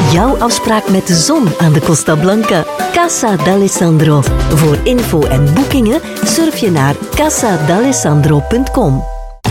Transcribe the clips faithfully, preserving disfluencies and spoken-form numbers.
Jouw afspraak met de zon aan de Costa Blanca. Casa d'Alessandro. Voor info en boekingen surf je naar casa d'alessandro punt com.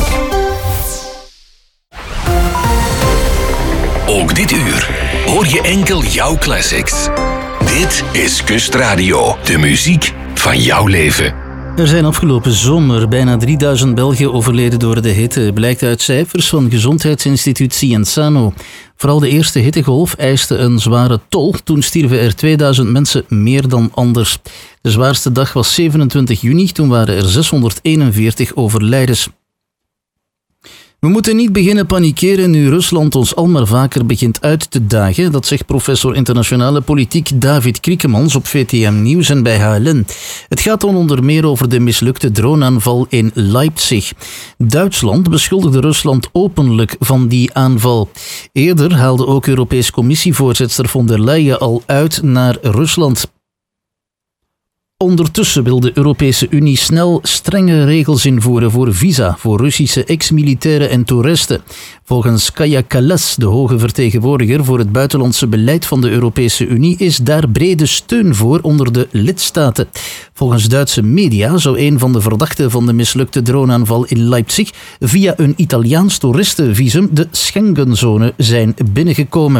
Ook dit uur hoor je enkel jouw classics. Dit is Kustradio, de muziek van jouw leven. Er zijn afgelopen zomer bijna drieduizend Belgen overleden door de hitte, blijkt uit cijfers van gezondheidsinstituut Cienzano. Vooral de eerste hittegolf eiste een zware tol. Toen stierven er tweeduizend mensen meer dan anders. De zwaarste dag was zevenentwintig juni, toen waren er zeshonderdeenenveertig overlijdens. We moeten niet beginnen panikeren nu Rusland ons al maar vaker begint uit te dagen. Dat zegt professor internationale politiek David Kriekemans op V T M Nieuws en bij H L N. Het gaat dan onder meer over de mislukte droneaanval in Leipzig. Duitsland beschuldigde Rusland openlijk van die aanval. Eerder haalde ook Europese Commissievoorzitter von der Leyen al uit naar Rusland. Ondertussen wil de Europese Unie snel strenge regels invoeren voor visa voor Russische ex-militairen en toeristen. Volgens Kaja Kallas, de hoge vertegenwoordiger voor het buitenlandse beleid van de Europese Unie, is daar brede steun voor onder de lidstaten. Volgens Duitse media zou een van de verdachten van de mislukte droneaanval in Leipzig via een Italiaans toeristenvisum de Schengenzone zijn binnengekomen.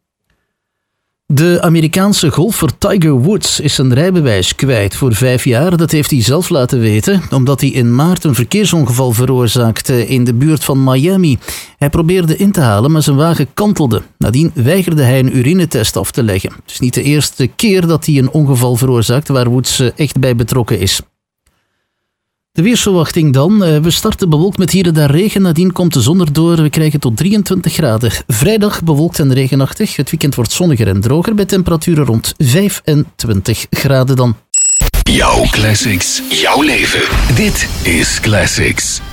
De Amerikaanse golfer Tiger Woods is zijn rijbewijs kwijt voor vijf jaar. Dat heeft hij zelf laten weten, omdat hij in maart een verkeersongeval veroorzaakte in de buurt van Miami. Hij probeerde in te halen, maar zijn wagen kantelde. Nadien weigerde hij een urinetest af te leggen. Het is niet de eerste keer dat hij een ongeval veroorzaakt waar Woods echt bij betrokken is. De weersverwachting dan. We starten bewolkt met hier en daar regen. Nadien komt de zon erdoor. We krijgen tot drieëntwintig graden. Vrijdag bewolkt en regenachtig. Het weekend wordt zonniger en droger bij temperaturen rond vijfentwintig graden dan. Jouw classics, jouw leven. Dit is Classics.